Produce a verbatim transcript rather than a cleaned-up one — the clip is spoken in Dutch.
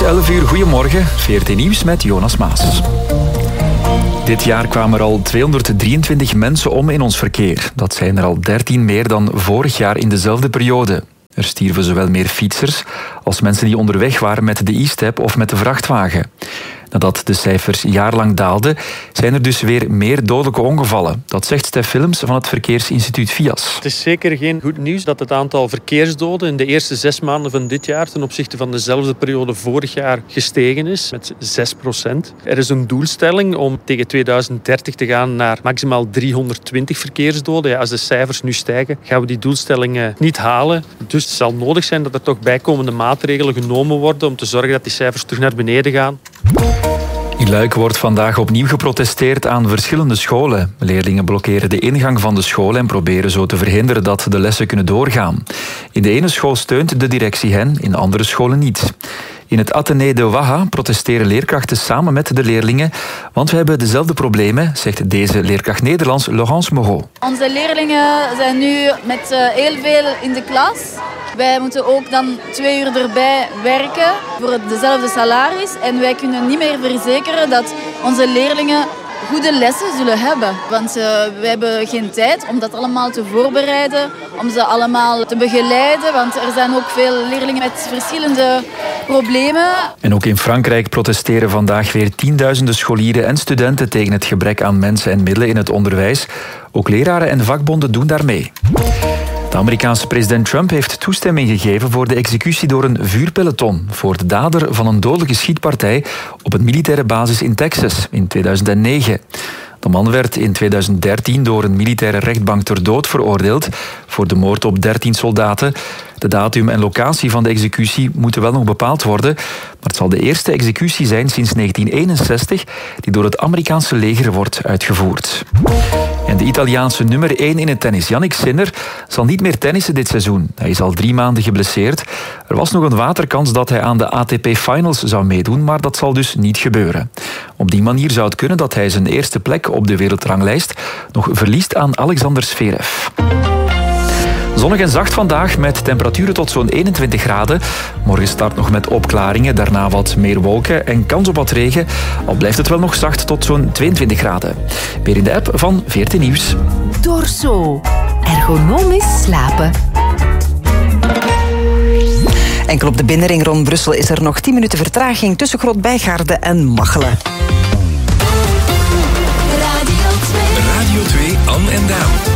elf uur, goedemorgen. V R T Nieuws met Jonas Maas. Dit jaar kwamen er al tweehonderddrieëntwintig mensen om in ons verkeer. Dat zijn er al dertien meer dan vorig jaar in dezelfde periode. Er stierven zowel meer fietsers als mensen die onderweg waren met de e-step of met de vrachtwagen. Nadat de cijfers jaarlang daalden, zijn er dus weer meer dodelijke ongevallen. Dat zegt Stef Willems van het verkeersinstituut Fias. Het is zeker geen goed nieuws dat het aantal verkeersdoden in de eerste zes maanden van dit jaar ten opzichte van dezelfde periode vorig jaar gestegen is met zes procent. Er is een doelstelling om tegen tweeduizend dertig te gaan naar maximaal driehonderdtwintig verkeersdoden. Ja, als de cijfers nu stijgen, gaan we die doelstelling niet halen. Dus het zal nodig zijn dat er toch bijkomende maatregelen genomen worden om te zorgen dat die cijfers terug naar beneden gaan. In Luik wordt vandaag opnieuw geprotesteerd aan verschillende scholen. Leerlingen blokkeren de ingang van de school en proberen zo te verhinderen dat de lessen kunnen doorgaan. In de ene school steunt de directie hen, in andere scholen niet. In het Athénée de Waha protesteren leerkrachten samen met de leerlingen, want we hebben dezelfde problemen, zegt deze leerkracht Nederlands, Laurence Moreau. Onze leerlingen zijn nu met heel veel in de klas. Wij moeten ook dan twee uur erbij werken voor dezelfde salaris. En wij kunnen niet meer verzekeren dat onze leerlingen goede lessen zullen hebben. Want uh, we hebben geen tijd om dat allemaal te voorbereiden, om ze allemaal te begeleiden. Want er zijn ook veel leerlingen met verschillende problemen. En ook in Frankrijk protesteren vandaag weer tienduizenden scholieren en studenten tegen het gebrek aan mensen en middelen in het onderwijs. Ook leraren en vakbonden doen daar mee. De Amerikaanse president Trump heeft toestemming gegeven voor de executie door een vuurpeloton voor de dader van een dodelijke schietpartij op een militaire basis in Texas in tweeduizend negen. De man werd in tweeduizend dertien door een militaire rechtbank ter dood veroordeeld voor de moord op dertien soldaten. De datum en locatie van de executie moeten wel nog bepaald worden, maar het zal de eerste executie zijn sinds negentien eenenzestig die door het Amerikaanse leger wordt uitgevoerd. En de Italiaanse nummer één in het tennis, Jannik Sinner, zal niet meer tennissen dit seizoen. Hij is al drie maanden geblesseerd. Er was nog een waterkans dat hij aan de A T P Finals zou meedoen, maar dat zal dus niet gebeuren. Op die manier zou het kunnen dat hij zijn eerste plek op de wereldranglijst nog verliest aan Alexander Zverev. Zonnig en zacht vandaag met temperaturen tot zo'n eenentwintig graden. Morgen start nog met opklaringen, daarna wat meer wolken en kans op wat regen. Al blijft het wel nog zacht tot zo'n tweeëntwintig graden. Weer in de app van V R T Nieuws. Dorso. Ergonomisch slapen. Enkel op de binnenring rond Brussel is er nog tien minuten vertraging tussen Groot-Bijgaarde en Machelen. Radio twee. Radio twee, An en Daan.